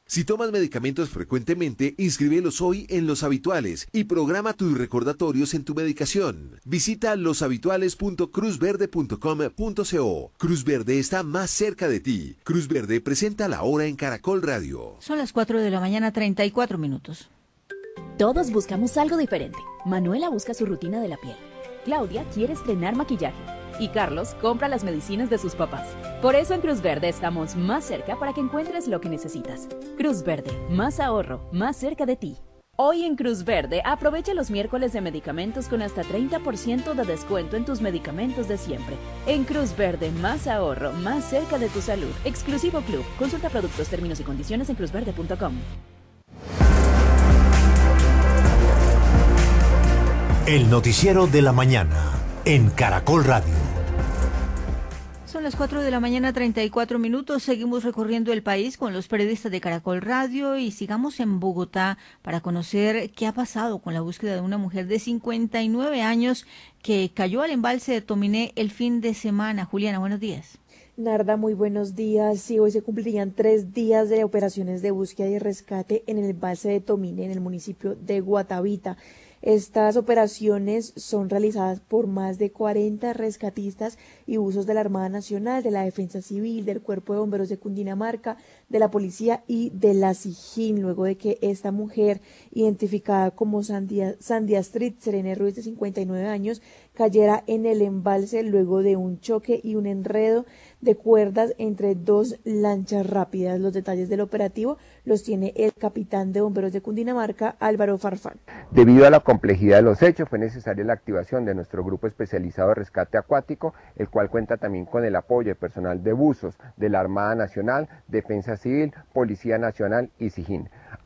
Si tomas medicamentos frecuentemente, inscríbelos hoy en Los Habituales y programa tus recordatorios en tu medicación. Visita loshabituales.cruzverde.com.co. Cruz Verde está más cerca de ti. Cruz Verde presenta la hora en Caracol Radio. Son las 4 de la mañana, 34 minutos. Todos buscamos algo diferente. Manuela busca su rutina de la piel. Claudia quiere estrenar maquillaje. Y Carlos compra las medicinas de sus papás. Por eso en Cruz Verde estamos más cerca para que encuentres lo que necesitas. Cruz Verde, más ahorro, más cerca de ti. Hoy en Cruz Verde, aprovecha los miércoles de medicamentos con hasta 30% de descuento en tus medicamentos de siempre. En Cruz Verde, más ahorro, más cerca de tu salud. Exclusivo Club. Consulta productos, términos y condiciones en cruzverde.com. El noticiero de la mañana en Caracol Radio. Son las 4 de la mañana, 34 minutos. Seguimos recorriendo el país con los periodistas de Caracol Radio y sigamos en Bogotá para conocer qué ha pasado con la búsqueda de una mujer de 59 años que cayó al embalse de Tominé el fin de semana. Juliana, buenos días. Narda, muy buenos días. Sí, hoy se cumplirían 3 días de operaciones de búsqueda y rescate en el embalse de Tominé, en el municipio de Guatavita. Estas operaciones son realizadas por más de 40 rescatistas y buzos de la Armada Nacional, de la Defensa Civil, del Cuerpo de Bomberos de Cundinamarca, de la Policía y de la SIJIN, luego de que esta mujer, identificada como Sandia Street Serene Ruiz, de 59 años, cayera en el embalse luego de un choque y un enredo de cuerdas entre 2 lanchas rápidas. Los detalles del operativo los tiene el capitán de Bomberos de Cundinamarca, Álvaro Farfán. Debido a la complejidad de los hechos, fue necesaria la activación de nuestro grupo especializado de rescate acuático, el cual cuenta también con el apoyo de personal de buzos de la Armada Nacional, Defensa Civil, Policía Nacional y SIJIN.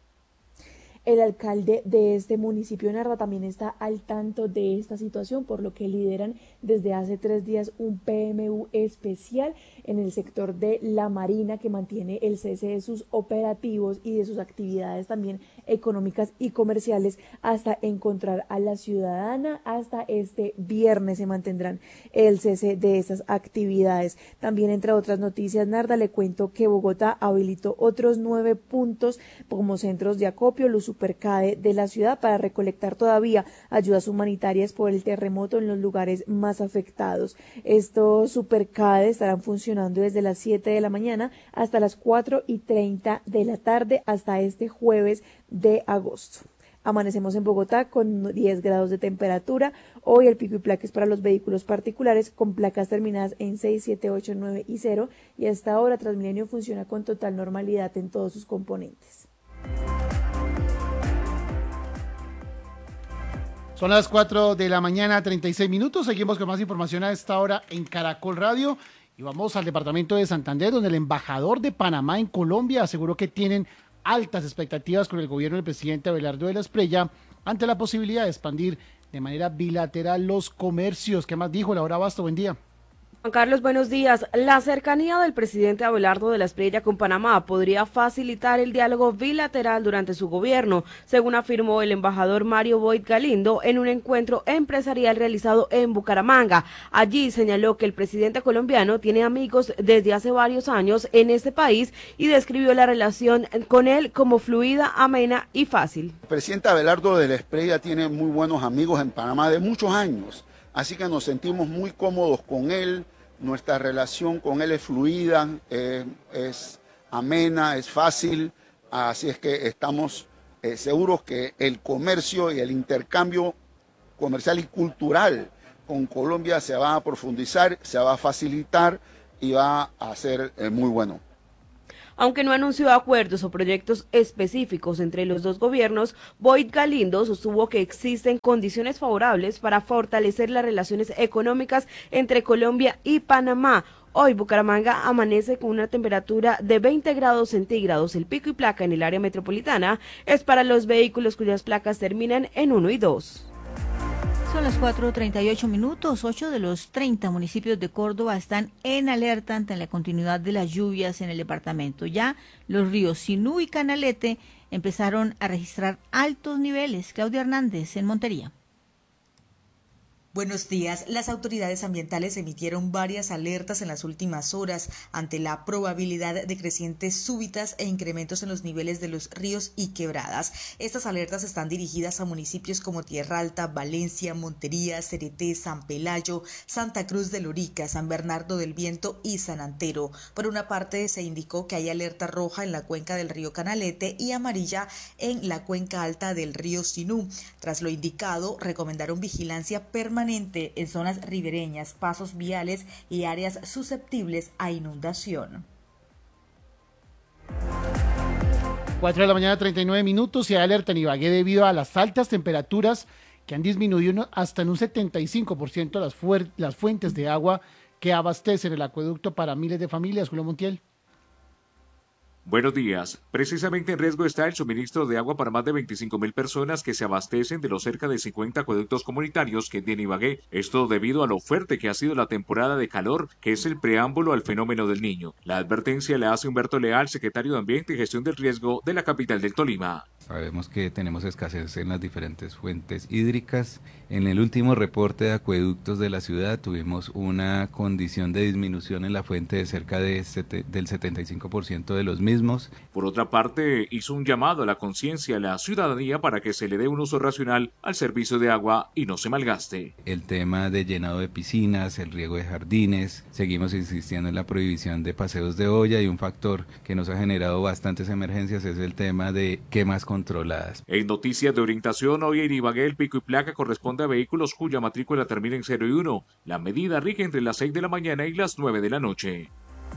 El alcalde de este municipio, Narva, también está al tanto de esta situación, por lo que lideran desde hace 3 días un PMU especial en el sector de la Marina que mantiene el cese de sus operativos y de sus actividades también económicas y comerciales hasta encontrar a la ciudadana. Hasta este viernes se mantendrán el cese de esas actividades. También, entre otras noticias, Narda, le cuento que Bogotá habilitó otros 9 puntos como centros de acopio, los Supercade de la ciudad, para recolectar todavía ayudas humanitarias por el terremoto en los lugares más afectados. Estos Supercade estarán funcionando desde las 7 de la mañana hasta las 4:30 de la tarde hasta este jueves de agosto. Amanecemos en Bogotá con 10 grados de temperatura. Hoy el pico y placa es para los vehículos particulares con placas terminadas en 6, 7, 8, 9 y 0, y hasta ahora Transmilenio funciona con total normalidad en todos sus componentes. Son las 4 de la mañana, 36 minutos. Seguimos con más información a esta hora en Caracol Radio. Y vamos al departamento de Santander, donde el embajador de Panamá en Colombia aseguró que tienen altas expectativas con el gobierno del presidente Abelardo de la Espriella ante la posibilidad de expandir de manera bilateral los comercios. ¿Qué más dijo Laura Basto? Buen día. Juan Carlos, buenos días. La cercanía del presidente Abelardo de la Espriella con Panamá podría facilitar el diálogo bilateral durante su gobierno, según afirmó el embajador Mario Boyd Galindo en un encuentro empresarial realizado en Bucaramanga. Allí señaló que el presidente colombiano tiene amigos desde hace varios años en este país y describió la relación con él como fluida, amena y fácil. El presidente Abelardo de la Espriella tiene muy buenos amigos en Panamá de muchos años. Así que nos sentimos muy cómodos con él, nuestra relación con él es fluida, es amena, es fácil, así es que estamos seguros que el comercio y el intercambio comercial y cultural con Colombia se va a profundizar, se va a facilitar y va a ser muy bueno. Aunque no anunció acuerdos o proyectos específicos entre los dos gobiernos, Boyd Galindo sostuvo que existen condiciones favorables para fortalecer las relaciones económicas entre Colombia y Panamá. Hoy Bucaramanga amanece con una temperatura de 20 grados centígrados. El pico y placa en el área metropolitana es para los vehículos cuyas placas terminan en 1 y 2. Son las 4:38 minutos. 8 de los 30 municipios de Córdoba están en alerta ante la continuidad de las lluvias en el departamento. Ya los ríos Sinú y Canalete empezaron a registrar altos niveles. Claudia Hernández, en Montería. Buenos días. Las autoridades ambientales emitieron varias alertas en las últimas horas ante la probabilidad de crecientes súbitas e incrementos en los niveles de los ríos y quebradas. Estas alertas están dirigidas a municipios como Tierra Alta, Valencia, Montería, Cereté, San Pelayo, Santa Cruz de Lorica, San Bernardo del Viento y San Antero. Por una parte, se indicó que hay alerta roja en la cuenca del río Canalete y amarilla en la cuenca alta del río Sinú. Tras lo indicado, recomendaron vigilancia permanente en zonas ribereñas, pasos viales y áreas susceptibles a inundación. 4 de la mañana, 39 minutos, y hay alerta en Ibagué debido a las altas temperaturas que han disminuido hasta en un 75% las fuentes de agua que abastecen el acueducto para miles de familias. Julio Montiel. Buenos días. Precisamente en riesgo está el suministro de agua para más de 25.000 personas que se abastecen de los cerca de 50 acueductos comunitarios que tiene Ibagué. Esto debido a lo fuerte que ha sido la temporada de calor, que es el preámbulo al fenómeno del Niño. La advertencia la hace Humberto Leal, secretario de Ambiente y Gestión del Riesgo de la capital del Tolima. Sabemos que tenemos escasez en las diferentes fuentes hídricas. En el último reporte de acueductos de la ciudad tuvimos una condición de disminución en la fuente de cerca del 75% de los mismos. Por otra parte, hizo un llamado a la conciencia a la ciudadanía para que se le dé un uso racional al servicio de agua y no se malgaste. El tema de llenado de piscinas, el riego de jardines, seguimos insistiendo en la prohibición de paseos de olla, y un factor que nos ha generado bastantes emergencias es el tema de quemas controladas. En noticias de orientación, hoy en Ibagué el pico y placa corresponde a vehículos cuya matrícula termina en 0 y 1. La medida rige entre las 6 de la mañana y las 9 de la noche.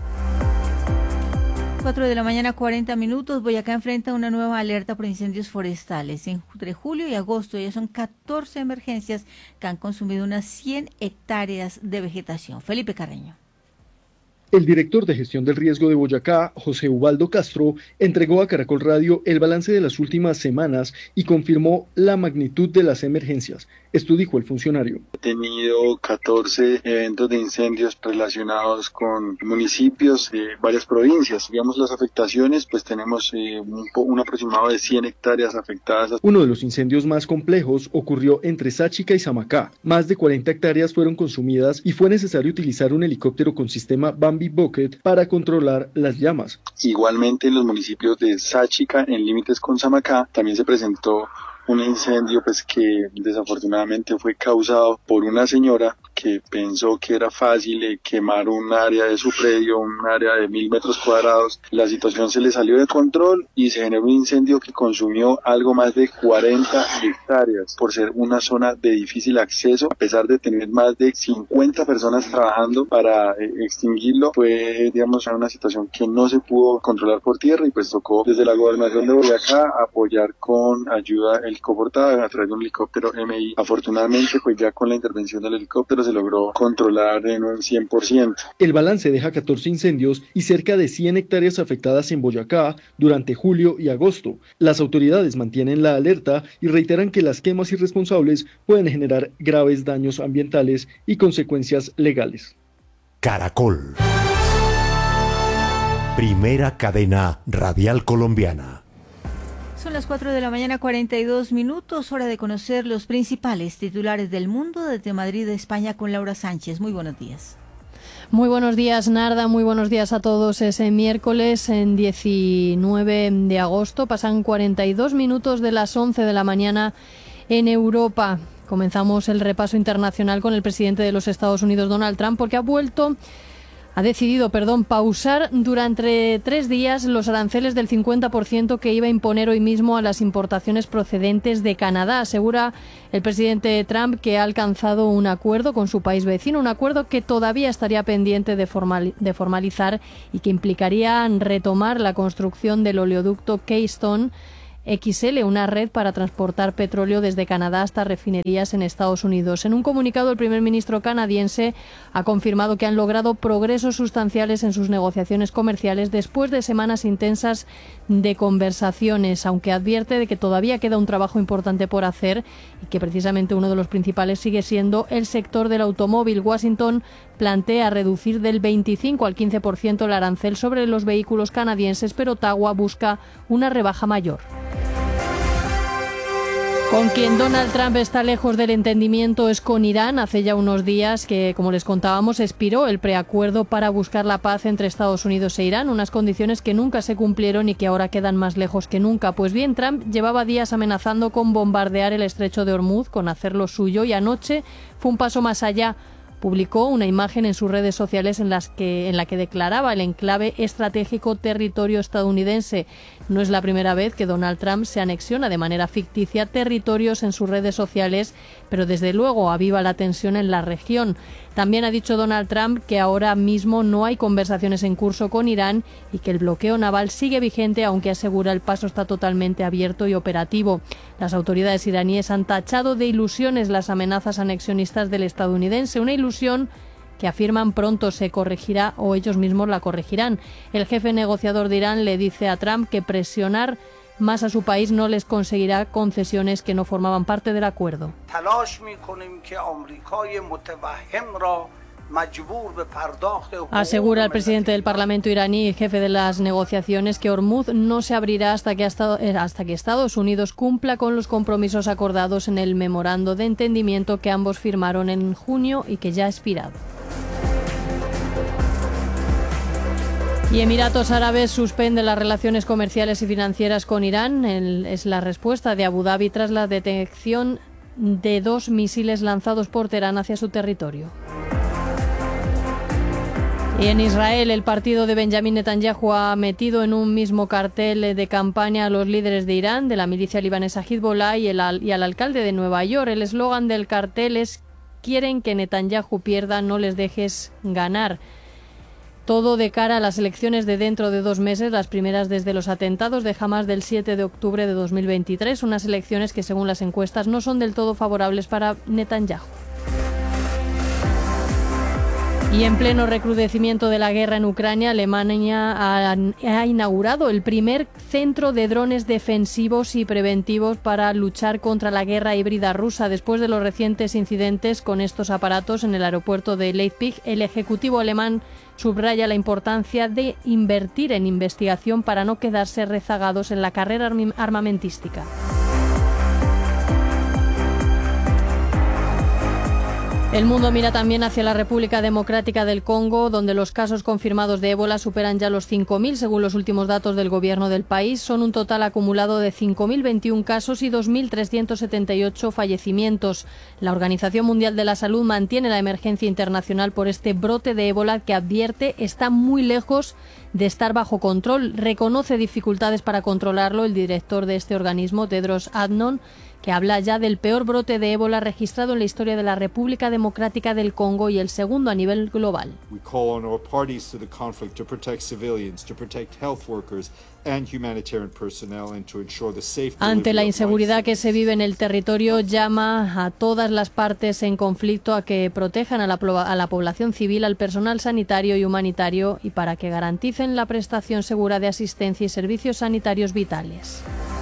4 de la mañana, 40 minutos. Boyacá enfrenta una nueva alerta por incendios forestales. Entre julio y agosto ya son 14 emergencias que han consumido unas 100 hectáreas de vegetación. Felipe Carreño. El director de gestión del riesgo de Boyacá, José Ubaldo Castro, entregó a Caracol Radio el balance de las últimas semanas y confirmó la magnitud de las emergencias. Esto dijo el funcionario. He tenido 14 eventos de incendios relacionados con municipios de varias provincias. Digamos, las afectaciones, pues tenemos un aproximado de 100 hectáreas afectadas. Uno de los incendios más complejos ocurrió entre Sáchica y Samacá. Más de 40 hectáreas fueron consumidas y fue necesario utilizar un helicóptero con sistema Bambi Bucket para controlar las llamas. Igualmente en los municipios de Sáchica, en límites con Samacá, también se presentó un incendio pues que desafortunadamente fue causado por una señora que pensó que era fácil quemar un área de su predio, un área de 1.000 metros cuadrados. La situación se le salió de control y se generó un incendio que consumió algo más de 40 hectáreas por ser una zona de difícil acceso. A pesar de tener más de 50 personas trabajando para extinguirlo, fue, digamos, una situación que no se pudo controlar por tierra y pues tocó desde la gobernación de Boyacá apoyar con ayuda helicoportada a través de un helicóptero MI. Afortunadamente, pues ya con la intervención del helicóptero se logró controlar en un 100%. El balance deja 14 incendios y cerca de 100 hectáreas afectadas en Boyacá durante julio y agosto. Las autoridades mantienen la alerta y reiteran que las quemas irresponsables pueden generar graves daños ambientales y consecuencias legales. Caracol. Primera cadena radial colombiana. Son las 4 de la mañana, 42 minutos, hora de conocer los principales titulares del mundo desde Madrid, España, con Laura Sánchez. Muy buenos días. Muy buenos días, Narda, muy buenos días a todos. Es miércoles, en 19 de agosto, pasan 42 minutos de las 11 de la mañana en Europa. Comenzamos el repaso internacional con el presidente de los Estados Unidos, Donald Trump, porque ha decidido pausar durante 3 días los aranceles del 50% que iba a imponer hoy mismo a las importaciones procedentes de Canadá. Asegura el presidente Trump que ha alcanzado un acuerdo con su país vecino, un acuerdo que todavía estaría pendiente de formalizar y que implicaría retomar la construcción del oleoducto Keystone XL, una red para transportar petróleo desde Canadá hasta refinerías en Estados Unidos. En un comunicado, el primer ministro canadiense ha confirmado que han logrado progresos sustanciales en sus negociaciones comerciales después de semanas intensas de conversaciones, aunque advierte de que todavía queda un trabajo importante por hacer y que precisamente uno de los principales sigue siendo el sector del automóvil. Washington plantea reducir del 25 al 15% el arancel sobre los vehículos canadienses, pero Ottawa busca una rebaja mayor. Con quien Donald Trump está lejos del entendimiento es con Irán. Hace ya unos días que, como les contábamos, expiró el preacuerdo para buscar la paz entre Estados Unidos e Irán, unas condiciones que nunca se cumplieron y que ahora quedan más lejos que nunca. Pues bien, Trump llevaba días amenazando con bombardear el estrecho de Hormuz, con hacerlo suyo, y anoche fue un paso más allá. Publicó una imagen en sus redes sociales en la que declaraba el enclave estratégico territorio estadounidense. No es la primera vez que Donald Trump se anexiona de manera ficticia territorios en sus redes sociales, pero desde luego aviva la tensión en la región. También ha dicho Donald Trump que ahora mismo no hay conversaciones en curso con Irán y que el bloqueo naval sigue vigente, aunque asegura el paso está totalmente abierto y operativo. Las autoridades iraníes han tachado de ilusiones las amenazas anexionistas del estadounidense, una ilusión que afirman pronto se corregirá o ellos mismos la corregirán. El jefe negociador de Irán le dice a Trump que presionar más a su país no les conseguirá concesiones que no formaban parte del acuerdo. Asegura el presidente del Parlamento iraní y jefe de las negociaciones que Hormuz no se abrirá hasta que Estados Unidos cumpla con los compromisos acordados en el memorando de entendimiento que ambos firmaron en junio y que ya ha expirado. Y Emiratos Árabes suspende las relaciones comerciales y financieras con Irán. Es la respuesta de Abu Dhabi tras la detección de 2 misiles lanzados por Teherán hacia su territorio. Y en Israel, el partido de Benjamin Netanyahu ha metido en un mismo cartel de campaña a los líderes de Irán, de la milicia libanesa Hezbollah y al alcalde de Nueva York. El eslogan del cartel es: quieren que Netanyahu pierda, no les dejes ganar. Todo de cara a las elecciones de dentro de 2 meses, las primeras desde los atentados de Hamás del 7 de octubre de 2023, unas elecciones que según las encuestas no son del todo favorables para Netanyahu. Y en pleno recrudecimiento de la guerra en Ucrania, Alemania ha inaugurado el primer centro de drones defensivos y preventivos para luchar contra la guerra híbrida rusa. Después de los recientes incidentes con estos aparatos en el aeropuerto de Leipzig, el ejecutivo alemán subraya la importancia de invertir en investigación para no quedarse rezagados en la carrera armamentística. El mundo mira también hacia la República Democrática del Congo, donde los casos confirmados de ébola superan ya los 5.000, según los últimos datos del gobierno del país. Son un total acumulado de 5.021 casos y 2.378 fallecimientos. La Organización Mundial de la Salud mantiene la emergencia internacional por este brote de ébola que advierte está muy lejos de estar bajo control. Reconoce dificultades para controlarlo el director de este organismo, Tedros Adhanom, que habla ya del peor brote de ébola registrado en la historia de la República Democrática del Congo y el segundo a nivel global. Ante la inseguridad que se vive en el territorio, llama a todas las partes en conflicto a que protejan a la población civil, al personal sanitario y humanitario y para que garanticen la prestación segura de asistencia y servicios sanitarios vitales.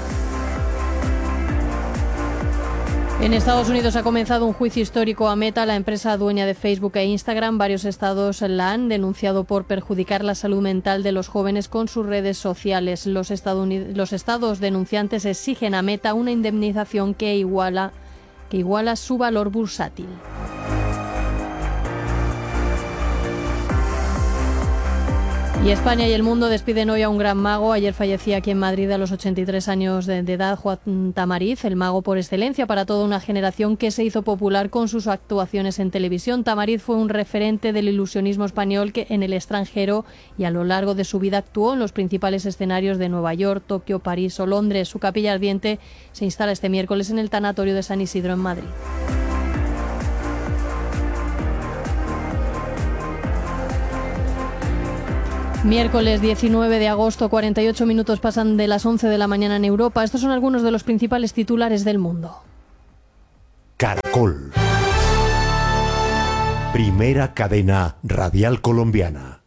En Estados Unidos ha comenzado un juicio histórico a Meta, la empresa dueña de Facebook e Instagram. Varios estados la han denunciado por perjudicar la salud mental de los jóvenes con sus redes sociales. Los estados denunciantes exigen a Meta una indemnización que iguala su valor bursátil. Y España y el mundo despiden hoy a un gran mago. Ayer fallecía aquí en Madrid a los 83 años de edad Juan Tamariz, el mago por excelencia para toda una generación que se hizo popular con sus actuaciones en televisión. Tamariz fue un referente del ilusionismo español que en el extranjero y a lo largo de su vida actuó en los principales escenarios de Nueva York, Tokio, París o Londres. Su capilla ardiente se instala este miércoles en el tanatorio de San Isidro en Madrid. Miércoles 19 de agosto, 48 minutos pasan de las 11 de la mañana en Europa. Estos son algunos de los principales titulares del mundo. Caracol. Primera cadena radial colombiana.